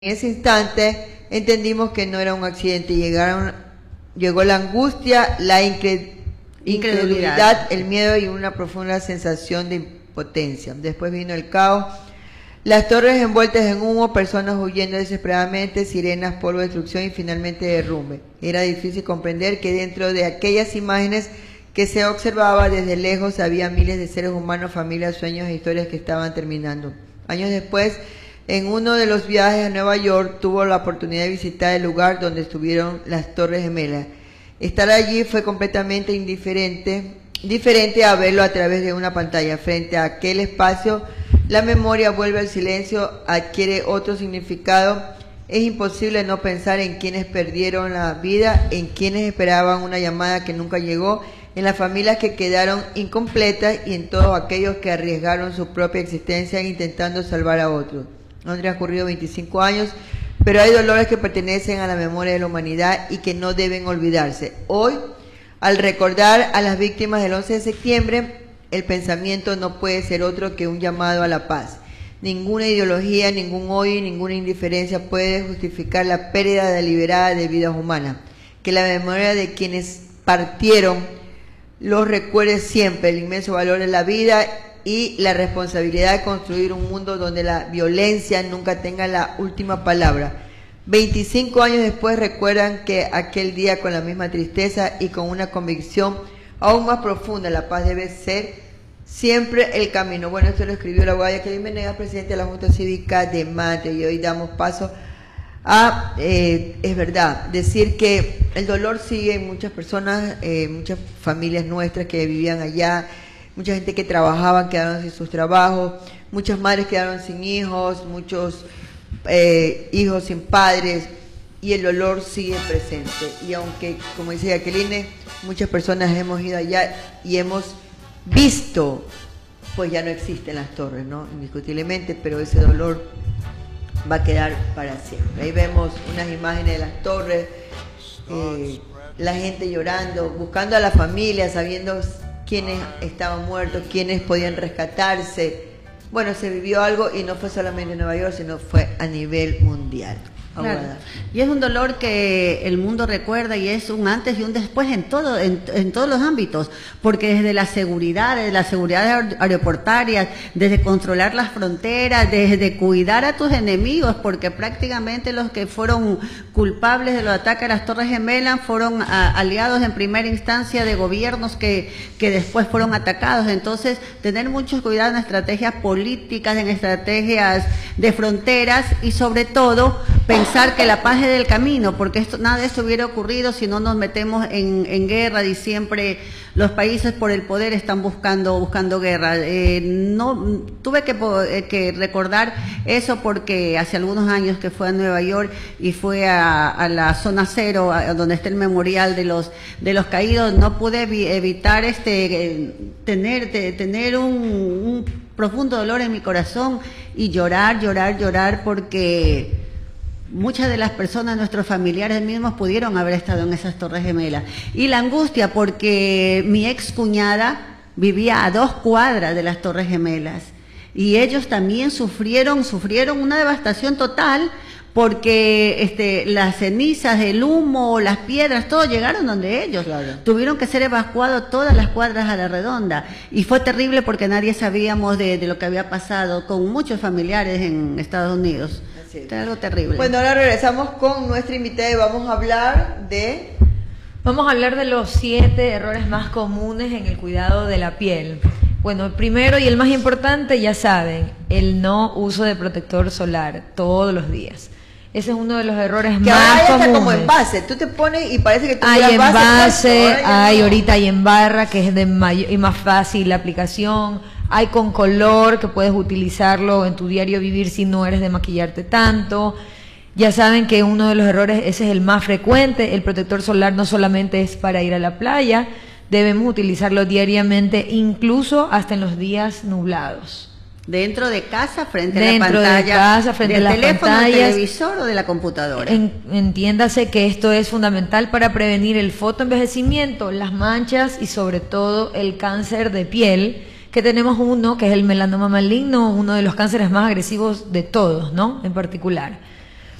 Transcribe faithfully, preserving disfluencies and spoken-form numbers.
En ese instante entendimos que no era un accidente, llegaron, llegó la angustia, la incre, incredulidad, incredulidad, el miedo y una profunda sensación de impotencia. Después vino el caos, las torres envueltas en humo, personas huyendo desesperadamente, sirenas, polvo, destrucción y finalmente derrumbe. Era difícil comprender que dentro de aquellas imágenes que se observaba desde lejos había miles de seres humanos, familias, sueños e historias que estaban terminando. Años después, en uno de los viajes a Nueva York, tuvo la oportunidad de visitar el lugar donde estuvieron las Torres Gemelas. Estar allí fue completamente indiferente, diferente a verlo a través de una pantalla. Frente a aquel espacio, la memoria vuelve al silencio, adquiere otro significado. Es imposible no pensar en quienes perdieron la vida, en quienes esperaban una llamada que nunca llegó, en las familias que quedaron incompletas y en todos aquellos que arriesgaron su propia existencia intentando salvar a otros. Han transcurrido veinticinco años, pero hay dolores que pertenecen a la memoria de la humanidad y que no deben olvidarse. Hoy, al recordar a las víctimas del once de septiembre, el pensamiento no puede ser otro que un llamado a la paz. Ninguna ideología, ningún odio y ninguna indiferencia puede justificar la pérdida deliberada de vidas humanas. Que la memoria de quienes partieron los recuerde siempre, el inmenso valor de la vida y la responsabilidad de construir un mundo donde la violencia nunca tenga la última palabra. veinticinco años después recuerdan que aquel día con la misma tristeza y con una convicción aún más profunda, la paz debe ser siempre el camino. Bueno, esto lo escribió la abogada Jacqueline Venegas, presidente de la Junta Cívica de Mante, y hoy damos paso a, eh, es verdad, decir que el dolor sigue en muchas personas, eh, muchas familias nuestras que vivían allá, mucha gente que trabajaba, quedaron sin sus trabajos, muchas madres quedaron sin hijos, muchos eh, hijos sin padres, y el dolor sigue presente. Y aunque, como dice Jacqueline, muchas personas hemos ido allá y hemos visto, pues ya no existen las torres, ¿no? Indiscutiblemente, pero ese dolor va a quedar para siempre. Ahí vemos unas imágenes de las torres, eh, la gente llorando, buscando a la familia, sabiendo quiénes estaban muertos, quiénes podían rescatarse. Bueno, se vivió algo y no fue solamente en Nueva York, sino fue a nivel mundial. Claro. Y es un dolor que el mundo recuerda y es un antes y un después en todo, en, en todos los ámbitos, porque desde la seguridad, desde la seguridad aeroportuaria, desde controlar las fronteras, desde cuidar a tus enemigos, porque prácticamente los que fueron culpables de los ataques a las Torres Gemelas fueron a, aliados en primera instancia de gobiernos que, que después fueron atacados. Entonces, tener mucho cuidado en estrategias políticas, en estrategias de fronteras y sobre todo pensar que la paz es del camino, porque esto, nada de esto hubiera ocurrido si no nos metemos en, en guerra y siempre los países por el poder están buscando buscando guerra. Eh, no tuve que, que recordar eso porque hace algunos años que fue a Nueva York y fue a, a la zona cero, a, donde está el memorial de los de los caídos, no pude evitar este tener de, tener un, un profundo dolor en mi corazón y llorar, llorar, llorar porque muchas de las personas, nuestros familiares mismos, pudieron haber estado en esas Torres Gemelas. Y la angustia, porque mi ex cuñada vivía a dos cuadras de las Torres Gemelas. Y ellos también sufrieron, sufrieron una devastación total, porque este, las cenizas, el humo, las piedras, todo llegaron donde ellos. Claro. Tuvieron que ser evacuados todas las cuadras a la redonda. Y fue terrible porque nadie sabíamos de, de lo que había pasado con muchos familiares en Estados Unidos. Sí. Es algo terrible. Bueno, ahora regresamos con nuestra invitada y vamos a hablar de... Vamos a hablar de los siete errores más comunes en el cuidado de la piel. Bueno, el primero y el más importante, ya saben, el no uso de protector solar todos los días. Ese es uno de los errores que más comunes. Que como envase, tú te pones y parece que tú hay envase, envase hay no. ahorita hay en barra que es de mayor, y más fácil la aplicación. Hay con color que puedes utilizarlo en tu diario vivir si no eres de maquillarte tanto. Ya saben que uno de los errores, ese es el más frecuente, el protector solar no solamente es para ir a la playa, debemos utilizarlo diariamente, incluso hasta en los días nublados. Dentro de casa, frente Dentro a la pantalla, de casa, frente del a las teléfono, pantallas, del televisor o de la computadora. En, entiéndase que esto es fundamental para prevenir el fotoenvejecimiento, las manchas y sobre todo el cáncer de piel, que tenemos uno que es el melanoma maligno, uno de los cánceres más agresivos de todos, ¿no? En particular.